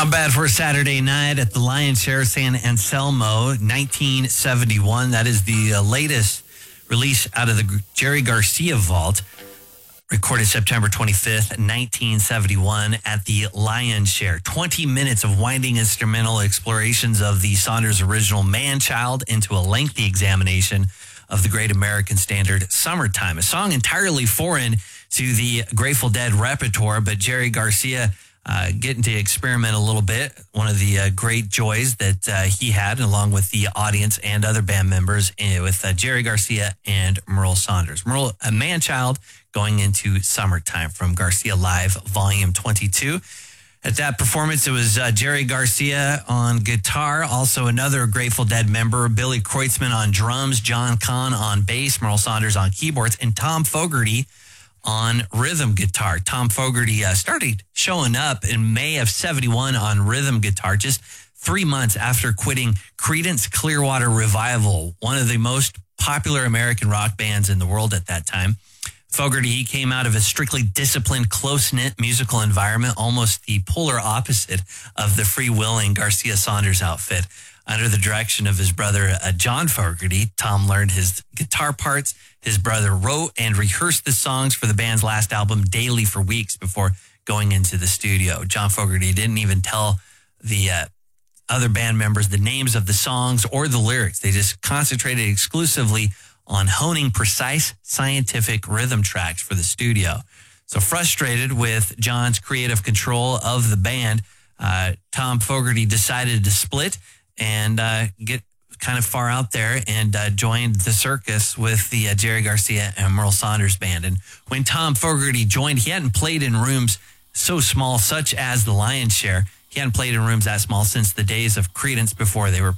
Not bad for a Saturday night at the Lion's Share San Anselmo, 1971. That is the latest release out of the Jerry Garcia vault. Recorded September 25th, 1971 at the Lion's Share. 20 minutes of winding instrumental explorations of the Saunders original Man-Child into a lengthy examination of the great American standard Summertime, a song entirely foreign to the Grateful Dead repertoire, but Jerry Garcia getting to experiment a little bit. One of the great joys that he had, along with the audience and other band members, with Jerry Garcia and Merle Saunders. Merle, a Man-Child, going into Summertime from Garcia Live, Volume 22. At that performance, it was Jerry Garcia on guitar, also another Grateful Dead member, Billy Kreutzmann on drums, John Kahn on bass, Merle Saunders on keyboards, and Tom Fogerty on rhythm guitar. Tom Fogerty started showing up in May of 71 on rhythm guitar, just 3 months after quitting Creedence Clearwater Revival, one of the most popular American rock bands in the world at that time. Fogerty came out of a strictly disciplined, close-knit musical environment, almost the polar opposite of the free-willing Garcia Saunders outfit. Under the direction of his brother, John Fogerty, Tom learned his guitar parts. His brother wrote and rehearsed the songs for the band's last album daily for weeks before going into the studio. John Fogerty didn't even tell the other band members the names of the songs or the lyrics. They just concentrated exclusively on honing precise scientific rhythm tracks for the studio. So frustrated with John's creative control of the band, Tom Fogerty decided to split and get kind of far out there and joined the circus with the Jerry Garcia and Merle Saunders band. And when Tom Fogerty joined, he hadn't played in rooms so small, such as the Lion's Share. He hadn't played in rooms that small since the days of Creedence, before they were